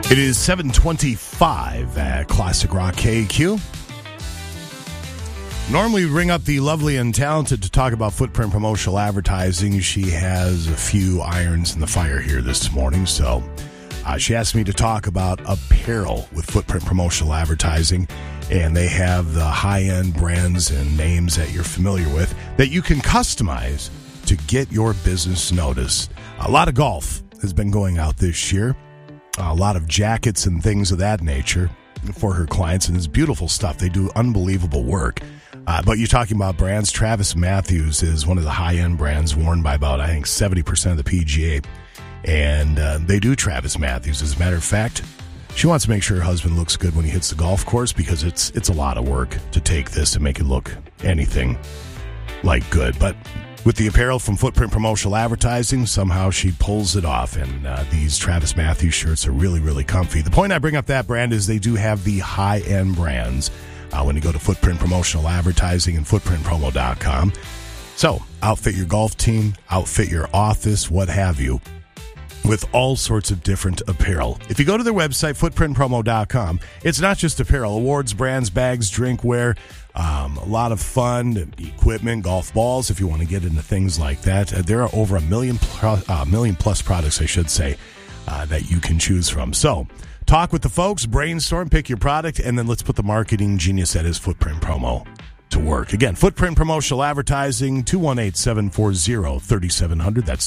It is 7:25 at Classic Rock KQ. Normally we ring up the lovely and talented to talk about Footprint Promotional Advertising. She has a few irons in the fire here this morning, so she asked me to talk about apparel with Footprint Promotional Advertising, and they have the high-end brands and names that you're familiar with that you can customize to get your business noticed. A lot of golf has been going out this year. A lot of jackets and things of that nature for her clients, and it's beautiful stuff. They do unbelievable work. But you're talking about brands. Travis Matthews is one of the high-end brands worn by about, I think, 70% of the PGA. And they do Travis Matthews. As a matter of fact, she wants to make sure her husband looks good when he hits the golf course because it's a lot of work to take this and make it look anything like good. But with the apparel from Footprint Promotional Advertising, somehow she pulls it off, and these Travis Matthews shirts are really, really comfy. The point I bring up that brand is they do have the high-end brands when you go to Footprint Promotional Advertising and footprintpromo.com. So, outfit your golf team, outfit your office, what have you, with all sorts of different apparel. If you go to their website, footprintpromo.com, it's not just apparel, awards, brands, bags, drinkware, a lot of fun, equipment, golf balls, if you want to get into things like that. There are over a million plus products, I should say, that you can choose from. So, talk with the folks, brainstorm, pick your product, and then let's put the marketing genius that is Footprint Promo to work. Again, Footprint Promotional Advertising, 218-740-3700. That's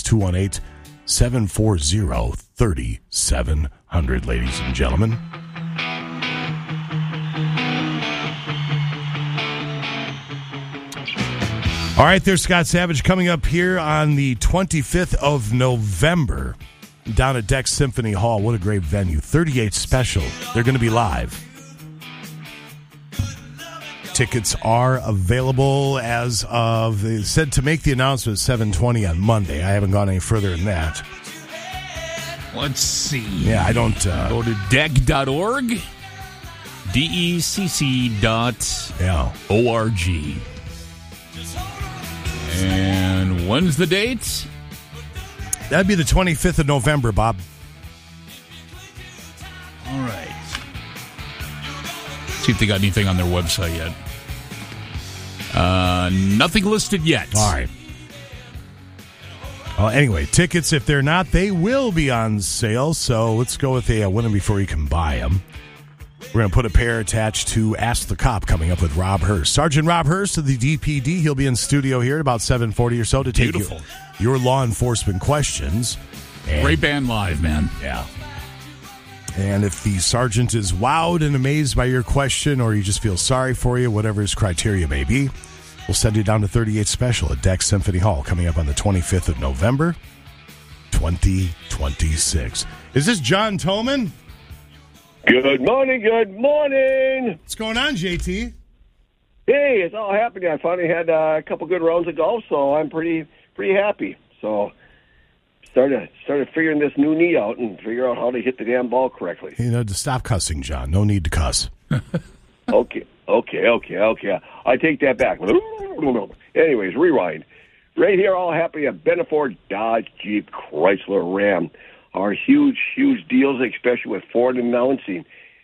218-740-3700, ladies and gentlemen. All right, there's Scott Savage coming up here on the 25th of November down at Deck Symphony Hall. What a great venue. 38 Special. They're going to be live. Tickets are available as of, they said to make the announcement at 7:20 on Monday. I haven't gone any further than that. Let's see. Yeah, I don't... Go to deck.org, DECC.org. And when's the date? That'd be the 25th of November, Bob. All right. See if they got anything on their website yet. Nothing listed yet. All right. Well, anyway, tickets, if they're not, they will be on sale. So let's go with a win them before you can buy them. We're going to put a pair attached to Ask the Cop coming up with Rob Hurst. Sergeant Rob Hurst of the DPD. He'll be in studio here at about 7:40 or so to take your law enforcement questions. And, great band live, man. Yeah. And if the sergeant is wowed and amazed by your question, or you just feel sorry for you, whatever his criteria may be, we'll send you down to 38 Special at Deck Symphony Hall coming up on the 25th of November, 2026. Is this John Toman? Good morning, good morning. What's going on, JT? Hey, it's all happening. I finally had a couple good rounds of golf, so I'm pretty happy. So started figuring this new knee out and figure out how to hit the damn ball correctly. You know, to stop cussing, John. No need to cuss. Okay. I take that back. Anyways, rewind. Right here, all happy at Beneford Dodge Jeep Chrysler Ram. Our huge deals, especially with Ford announcing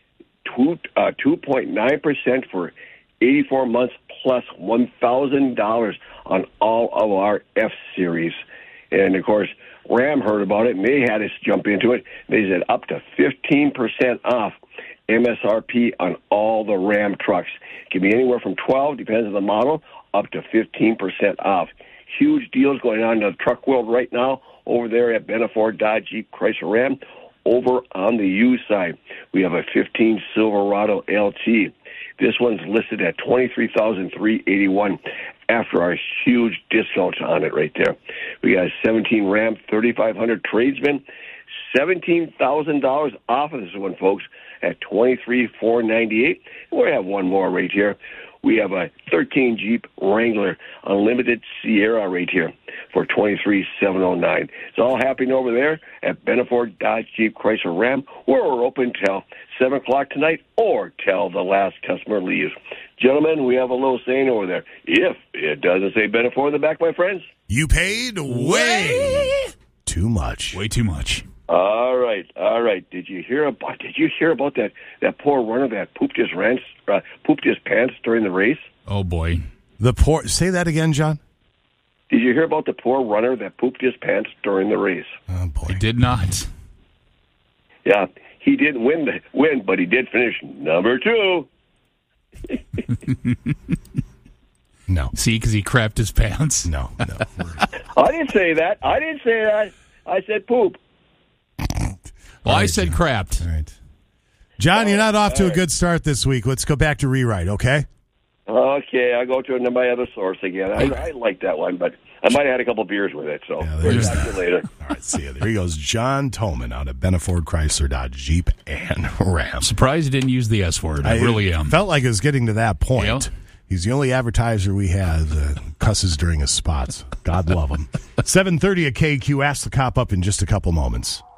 2.9% for 84 months plus $1,000 on all of our F-Series. And, of course, Ram heard about it, and they had us jump into it. They said up to 15% off MSRP on all the Ram trucks. It can be anywhere from 12, depends on the model, up to 15% off. Huge deals going on in the truck world right now over there at Beneford Dodge Jeep Chrysler Ram. Over on the U side, we have a 15 Silverado LT. This one's listed at $23,381 after our huge discounts on it right there. We got a 17 Ram 3500 Tradesman, $17,000 off of this one, folks, at $23,498. We have one more right here. We have a 13 Jeep Wrangler Unlimited Sierra right here for $23,709. It's all happening over there at Beneford Dodge Jeep Chrysler Ram, where we're open till 7 o'clock tonight or till the last customer leaves. Gentlemen, we have a little saying over there. If it doesn't say Beneford on the back, my friends, you paid way too much. Way too much. All right. Did you hear about that poor runner that pooped his pants during the race? Oh, boy. Say that again, John. Did you hear about the poor runner that pooped his pants during the race? Oh, boy. I did not. Yeah, he didn't win, but he did finish number 2. No. See, because he crapped his pants. No. I didn't say that. I said poop. Well, I said crapped. All right. John, you're not off to a good start this week. Let's go back to rewrite, okay? Okay, I'll go to my other source again. I like that one, but I might have had a couple beers with it, so we'll talk to you later. All right, see you. There he goes, John Toman out of Benaford Chrysler Dodge Jeep and Ram. Surprised he didn't use the S word. I really am. Felt like it was getting to that point. Yeah. He's the only advertiser we have that cusses during his spots. God love him. 7:30 at KQ. Ask the Cop up in just a couple moments.